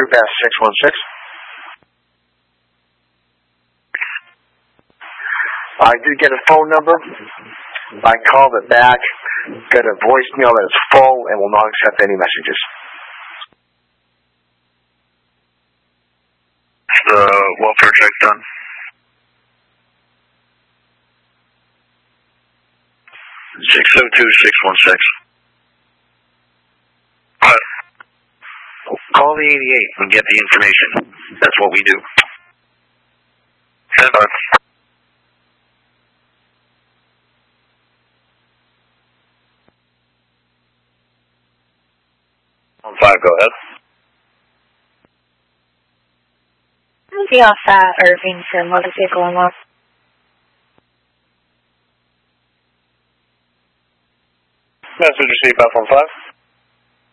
Bass 616. I did get a phone number. I called it back, got a voicemail that is full and will not accept any messages. The welfare check done. (602-616). Call the 88 and get the information. That's what we do. 10-5. On 5, go ahead. The off Irvington, what is it going on? Message received, 515.